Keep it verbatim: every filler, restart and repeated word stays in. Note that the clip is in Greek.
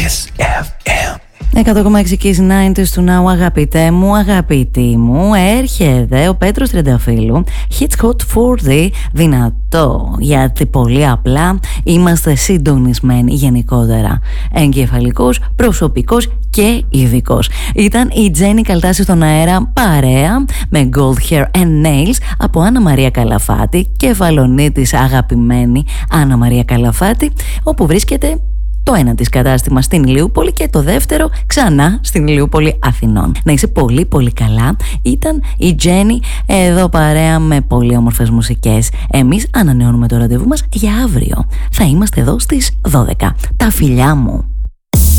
Kiss εφ εμ. εκατό κόμμα έξι Kiss ενενήντα του Now, αγαπητέ μου, αγαπητή μου. Έρχεται ο Πέτρος Τριανταφύλου. Hits Hot φορτί, δυνατό. Γιατί πολύ απλά είμαστε συντονισμένοι γενικότερα. Εγκεφαλικός, προσωπικός και ειδικός. Ήταν η Τζέννη Καλτάση στον αέρα, παρέα με Gold Hair and Nails από Άννα Μαρία Καλαφάτη, κεφαλονή της αγαπημένη Άννα Μαρία Καλαφάτη, όπου βρίσκεται το ένα της κατάστημα στην Ηλιούπολη και το δεύτερο ξανά στην Ηλιούπολη Αθηνών. Να είσαι πολύ πολύ καλά. Ήταν η Τζέννη εδώ παρέα με πολύ όμορφες μουσικές. Εμείς ανανεώνουμε το ραντεβού μας για αύριο. Θα είμαστε εδώ στις δώδεκα. Τα φιλιά μου.